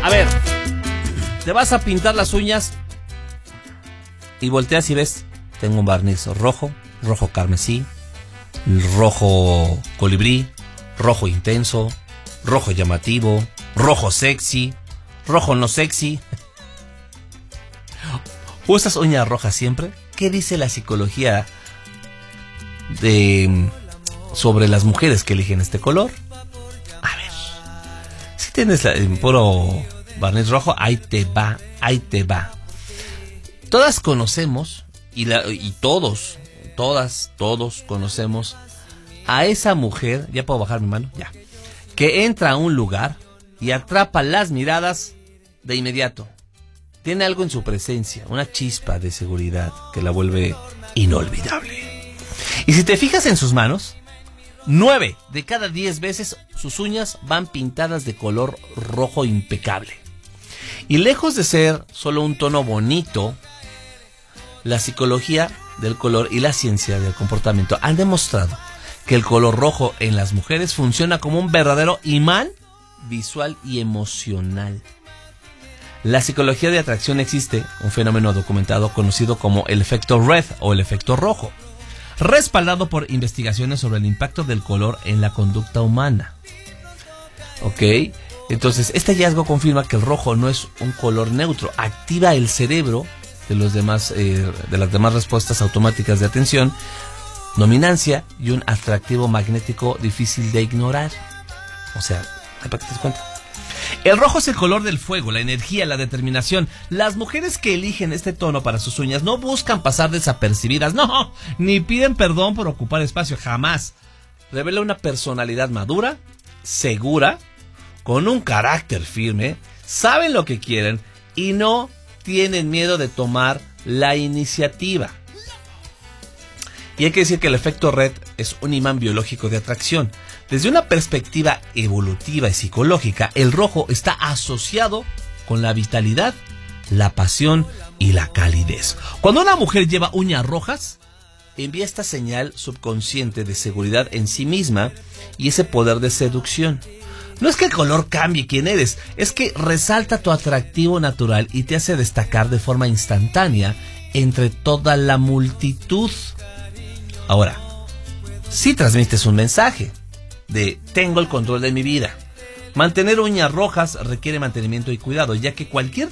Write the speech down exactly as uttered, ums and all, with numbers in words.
A ver, te vas a pintar las uñas y volteas y ves, tengo un barniz rojo, rojo carmesí, rojo colibrí, rojo intenso, rojo llamativo, rojo sexy, rojo no sexy. ¿Usas uñas rojas siempre? ¿Qué dice la psicología de sobre las mujeres que eligen este color? A ver, si tienes el puro barniz rojo, ahí te va, ahí te va. Todas conocemos, y, la, y todos, todas, todos conocemos a esa mujer, ya puedo bajar mi mano, ya, que entra a un lugar y atrapa las miradas de inmediato. Tiene algo en su presencia, una chispa de seguridad que la vuelve inolvidable. Y si te fijas en sus manos, nueve de cada diez veces sus uñas van pintadas de color rojo impecable. Y lejos de ser solo un tono bonito, la psicología del color y la ciencia del comportamiento han demostrado que el color rojo en las mujeres funciona como un verdadero imán visual y emocional. La psicología de atracción existe un fenómeno documentado conocido como el efecto red o el efecto rojo, respaldado por investigaciones sobre el impacto del color en la conducta humana. Ok, entonces este hallazgo confirma que el rojo no es un color neutro, activa el cerebro de los demás, eh, de las demás respuestas automáticas de atención, dominancia y un atractivo magnético difícil de ignorar. O sea, para que te des cuenta. El rojo es el color del fuego, la energía, la determinación. Las mujeres que eligen este tono para sus uñas no buscan pasar desapercibidas, no, ni piden perdón por ocupar espacio, jamás. Revela una personalidad madura, segura, con un carácter firme, saben lo que quieren y no tienen miedo de tomar la iniciativa. Y hay que decir que el efecto red es un imán biológico de atracción. Desde una perspectiva evolutiva y psicológica, el rojo está asociado con la vitalidad, la pasión y la calidez. Cuando una mujer lleva uñas rojas, envía esta señal subconsciente de seguridad en sí misma y ese poder de seducción. No es que el color cambie quién eres, es que resalta tu atractivo natural y te hace destacar de forma instantánea entre toda la multitud. Ahora, si transmites un mensaje de tengo el control de mi vida. Mantener uñas rojas requiere mantenimiento y cuidado, ya que cualquier